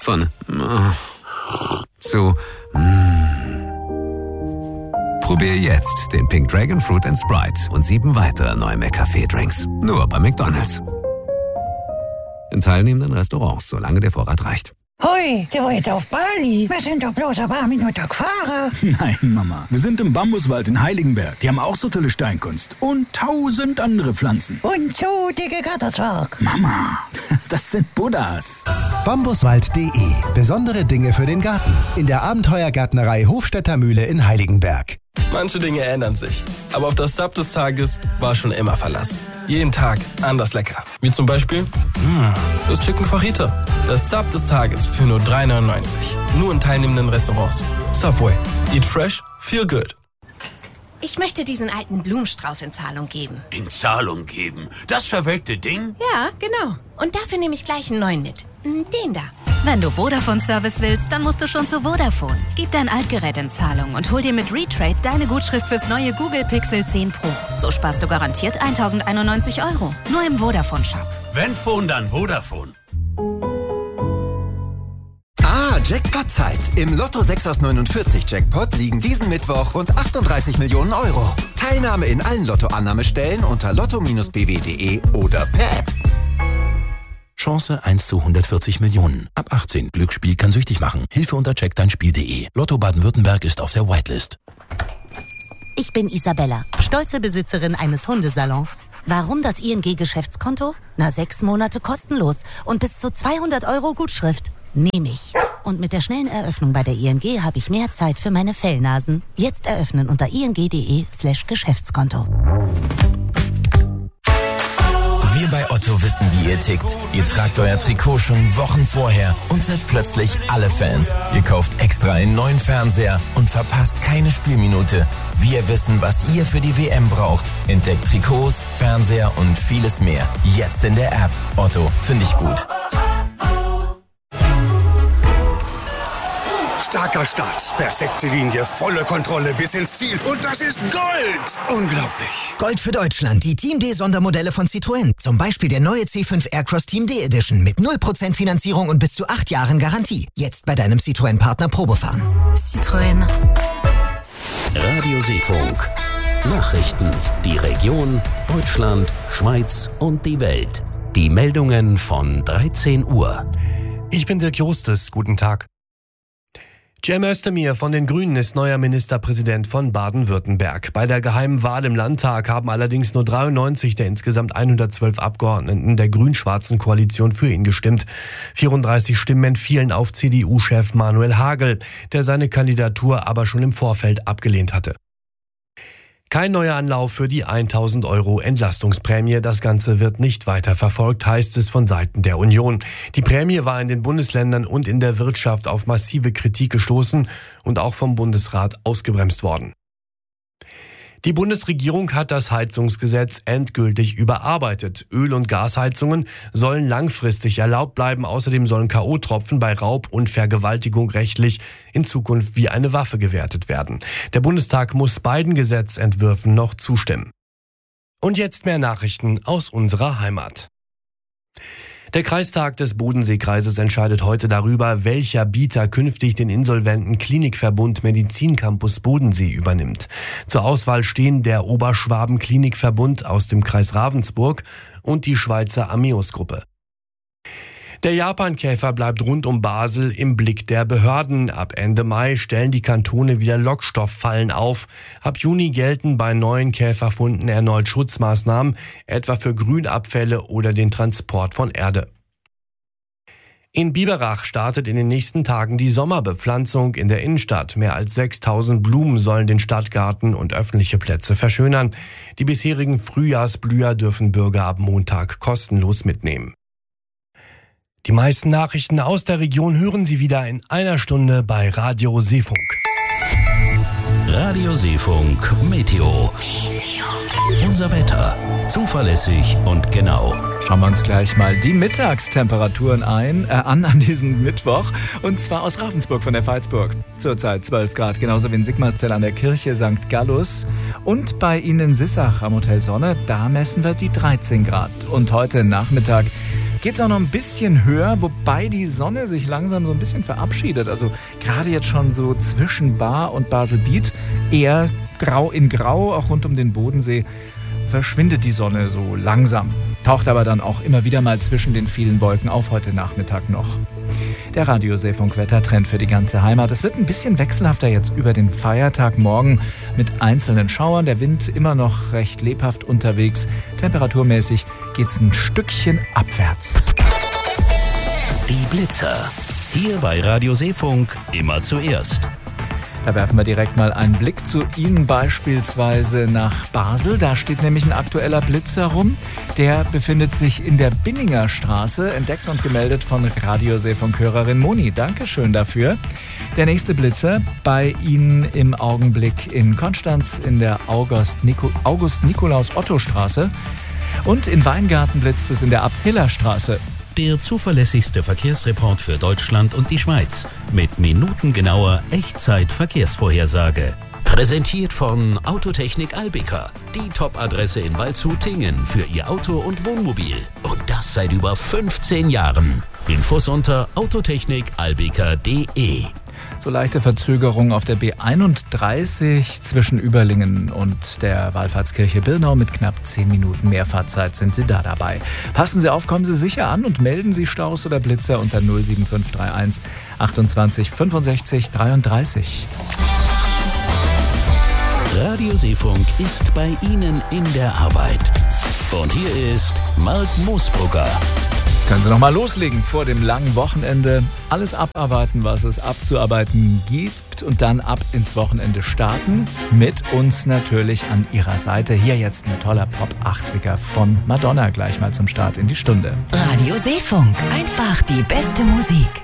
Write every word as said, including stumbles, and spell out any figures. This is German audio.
Von äh, zu mm. Probier jetzt den Pink Dragon Fruit and Sprite und sieben weitere neue McCafé-Drinks. Nur bei McDonald's. In teilnehmenden Restaurants, solange der Vorrat reicht. Hui, der war jetzt auf Bali. Wir sind doch bloß ein paar Minuten gefahren. Nein, Mama. Wir sind im Bambuswald in Heiligenberg. Die haben auch so tolle Steinkunst. Und tausend andere Pflanzen. Und so dicke Gatterzwerg. Mama, das sind Buddhas. Bambuswald punkt de. Besondere Dinge für den Garten. In der Abenteuergärtnerei Hofstädter Mühle in Heiligenberg. Manche Dinge ändern sich. Aber auf das Sub des Tages war schon immer Verlass. Jeden Tag anders lecker. Wie zum Beispiel mh, das Chicken Fajita. Das Sub des Tages für nur drei neunundneunzig. Nur in teilnehmenden Restaurants. Subway. Eat fresh, feel good. Ich möchte diesen alten Blumenstrauß in Zahlung geben. In Zahlung geben? Das verwelkte Ding? Ja, genau. Und dafür nehme ich gleich einen neuen mit. Den da. Wenn du Vodafone-Service willst, dann musst du schon zu Vodafone. Gib dein Altgerät in Zahlung und hol dir mit Retrade deine Gutschrift fürs neue Google Pixel zehn Pro. So sparst du garantiert tausendeinundneunzig Euro. Nur im Vodafone-Shop. Wenn Phone, dann Vodafone. Ah, Jackpot-Zeit. Im Lotto sechs aus neunundvierzig Jackpot liegen diesen Mittwoch rund achtunddreißig Millionen Euro. Teilnahme in allen Lottoannahmestellen unter lotto Bindestrich b w punkt de oder per App. Chance eins zu hundertvierzig Millionen. Ab achtzehn. Glücksspiel kann süchtig machen. Hilfe unter check dein Spiel punkt de. Lotto Baden-Württemberg ist auf der Whitelist. Ich bin Isabella, stolze Besitzerin eines Hundesalons. Warum das I N G-Geschäftskonto? Na, sechs Monate kostenlos und bis zu zweihundert Euro Gutschrift. Nehme ich. Und mit der schnellen Eröffnung bei der I N G habe ich mehr Zeit für meine Fellnasen. Jetzt eröffnen unter ing.de slash Geschäftskonto. Wir bei Otto wissen, wie ihr tickt. Ihr tragt euer Trikot schon Wochen vorher und seid plötzlich alle Fans. Ihr kauft extra einen neuen Fernseher und verpasst keine Spielminute. Wir wissen, was ihr für die W M braucht. Entdeckt Trikots, Fernseher und vieles mehr. Jetzt in der App. Otto, finde ich gut. Starker Start, perfekte Linie, volle Kontrolle bis ins Ziel. Und das ist Gold! Unglaublich. Gold für Deutschland, die Team D-Sondermodelle von Citroën. Zum Beispiel der neue C fünf Aircross Team D Edition mit null Prozent Finanzierung und bis zu acht Jahren Garantie. Jetzt bei deinem Citroën-Partner Probefahren. Citroën. Radio Seefunk. Nachrichten. Die Region, Deutschland, Schweiz und die Welt. Die Meldungen von dreizehn Uhr. Ich bin Dirk Jostes. Guten Tag. Cem Özdemir von den Grünen ist neuer Ministerpräsident von Baden-Württemberg. Bei der geheimen Wahl im Landtag haben allerdings nur dreiundneunzig der insgesamt hundertzwölf Abgeordneten der grün-schwarzen Koalition für ihn gestimmt. vierunddreißig Stimmen entfielen auf C D U-Chef Manuel Hagel, der seine Kandidatur aber schon im Vorfeld abgelehnt hatte. Kein neuer Anlauf für die tausend Euro Entlastungsprämie. Das Ganze wird nicht weiter verfolgt, heißt es von Seiten der Union. Die Prämie war in den Bundesländern und in der Wirtschaft auf massive Kritik gestoßen und auch vom Bundesrat ausgebremst worden. Die Bundesregierung hat das Heizungsgesetz endgültig überarbeitet. Öl- und Gasheizungen sollen langfristig erlaubt bleiben. Außerdem sollen K O-Tropfen bei Raub und Vergewaltigung rechtlich in Zukunft wie eine Waffe gewertet werden. Der Bundestag muss beiden Gesetzentwürfen noch zustimmen. Und jetzt mehr Nachrichten aus unserer Heimat. Der Kreistag des Bodenseekreises entscheidet heute darüber, welcher Bieter künftig den insolventen Klinikverbund Medizincampus Bodensee übernimmt. Zur Auswahl stehen der Oberschwaben Klinikverbund aus dem Kreis Ravensburg und die Schweizer Ameos-Gruppe. Der Japankäfer bleibt rund um Basel im Blick der Behörden. Ab Ende Mai stellen die Kantone wieder Lockstofffallen auf. Ab Juni gelten bei neuen Käferfunden erneut Schutzmaßnahmen, etwa für Grünabfälle oder den Transport von Erde. In Biberach startet in den nächsten Tagen die Sommerbepflanzung in der Innenstadt. Mehr als sechstausend Blumen sollen den Stadtgarten und öffentliche Plätze verschönern. Die bisherigen Frühjahrsblüher dürfen Bürger ab Montag kostenlos mitnehmen. Die meisten Nachrichten aus der Region hören Sie wieder in einer Stunde bei Radio Seefunk. Radio Seefunk Meteo. Meteo. Unser Wetter. Zuverlässig und genau. Schauen wir uns gleich mal die Mittagstemperaturen ein, äh, an an diesem Mittwoch. Und zwar aus Ravensburg von der Veitsburg. Zurzeit zwölf Grad, genauso wie in Sigmarszell an der Kirche Sankt Gallus. Und bei Ihnen in Sissach am Hotel Sonne, da messen wir die dreizehn Grad. Und heute Nachmittag geht es auch noch ein bisschen höher, wobei die Sonne sich langsam so ein bisschen verabschiedet. Also gerade jetzt schon so zwischen Baar und Baselbiet, eher grau in grau, auch rund um den Bodensee, verschwindet die Sonne so langsam. Taucht aber dann auch immer wieder mal zwischen den vielen Wolken auf, heute Nachmittag noch. Der Radioseefunk-Wettertrend für die ganze Heimat. Es wird ein bisschen wechselhafter jetzt über den Feiertag morgen mit einzelnen Schauern. Der Wind immer noch recht lebhaft unterwegs. Temperaturmäßig geht es ein Stückchen abwärts. Die Blitzer. Hier bei Radio Seefunk immer zuerst. Da werfen wir direkt mal einen Blick zu Ihnen beispielsweise nach Basel. Da steht nämlich ein aktueller Blitzer rum. Der befindet sich in der Binninger Straße, entdeckt und gemeldet von Radioseefunk-Hörerin Moni. Dankeschön dafür. Der nächste Blitzer bei Ihnen im Augenblick in Konstanz in der August-Nikolaus-Otto-Straße. Und in Weingarten blitzt es in der Abt-Hiller-Straße. Der zuverlässigste Verkehrsreport für Deutschland und die Schweiz mit minutengenauer Echtzeit-Verkehrsvorhersage. Präsentiert von Autotechnik Albeca, die Top-Adresse in Waldshut-Tingen für Ihr Auto und Wohnmobil. Und das seit über fünfzehn Jahren. Infos unter autotechnik albeca punkt de. So leichte Verzögerung auf der B einunddreißig zwischen Überlingen und der Wallfahrtskirche Birnau mit knapp zehn Minuten Mehrfahrzeit sind Sie da dabei. Passen Sie auf, kommen Sie sicher an und melden Sie Staus oder Blitzer unter null sieben fünf drei eins achtundzwanzig fünfundsechzig dreiunddreißig. Radio Seefunk ist bei Ihnen in der Arbeit. Und hier ist Marc Moosbrugger. Jetzt können Sie noch mal loslegen vor dem langen Wochenende. Alles abarbeiten, was es abzuarbeiten gibt und dann ab ins Wochenende starten. Mit uns natürlich an Ihrer Seite. Hier jetzt ein toller Pop-achtziger von Madonna gleich mal zum Start in die Stunde. Radio Seefunk. Einfach die beste Musik.